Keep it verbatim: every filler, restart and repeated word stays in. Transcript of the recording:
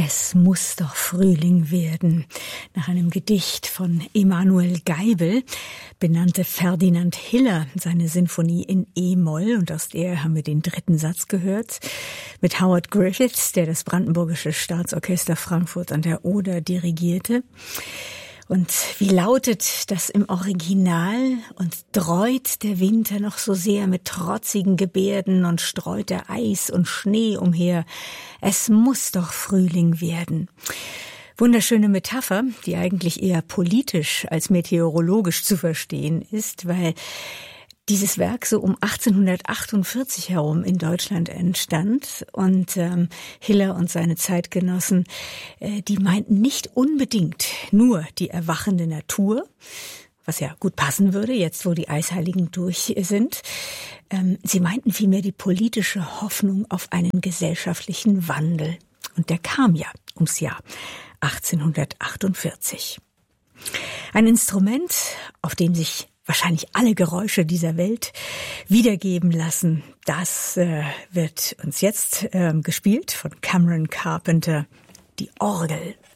Es muss doch Frühling werden. Nach einem Gedicht von Emanuel Geibel benannte Ferdinand Hiller seine Sinfonie in E-Moll, und aus der haben wir den dritten Satz gehört, mit Howard Griffiths, der das Brandenburgische Staatsorchester Frankfurt an der Oder dirigierte. Und wie lautet das im Original? Und dreut der Winter noch so sehr mit trotzigen Gebärden und streut er Eis und Schnee umher. Es muss doch Frühling werden. Wunderschöne Metapher, die eigentlich eher politisch als meteorologisch zu verstehen ist, weil dieses Werk so um achtzehnhundertachtundvierzig herum in Deutschland entstand, und ähm, Hiller und seine Zeitgenossen, äh, die meinten nicht unbedingt nur die erwachende Natur, was ja gut passen würde, jetzt wo die Eisheiligen durch sind. Ähm, sie meinten vielmehr die politische Hoffnung auf einen gesellschaftlichen Wandel. Und der kam ja ums Jahr achtzehnhundertachtundvierzig. Ein Instrument, auf dem sich wahrscheinlich alle Geräusche dieser Welt wiedergeben lassen. Das äh, wird uns jetzt äh, gespielt von Cameron Carpenter, die Orgel.